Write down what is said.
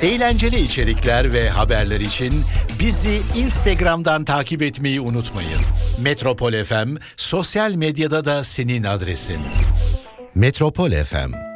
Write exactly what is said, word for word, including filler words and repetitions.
Eğlenceli içerikler ve haberler için bizi Instagram'dan takip etmeyi unutmayın. Metropol F M sosyal medyada da senin adresin. Metropol F M